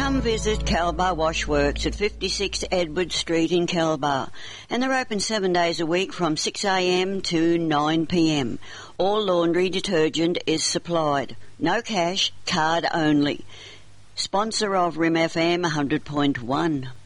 Come visit Calbar Washworks at 56 Edward Street in Calbar, and they're open 7 days a week from 6 a.m. to 9 p.m. All laundry detergent is supplied. No cash, card only. Sponsor of Rim FM 100.1.